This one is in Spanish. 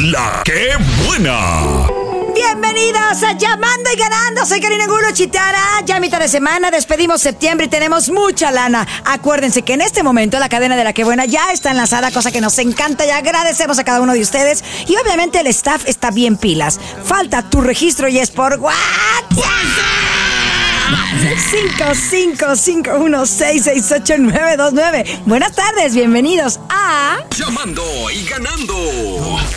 La que buena. Bienvenidos a Llamando y Ganando. Soy Karina Angulo Chitara. Ya mitad de semana, despedimos septiembre y tenemos mucha lana. Acuérdense que en este momento la cadena de La que buena ya está enlazada, cosa que nos encanta y agradecemos a cada uno de ustedes. Y obviamente el staff está bien pilas. Falta tu registro y es por WhatsApp. 5551668929. Buenas tardes, bienvenidos a Llamando y Ganando.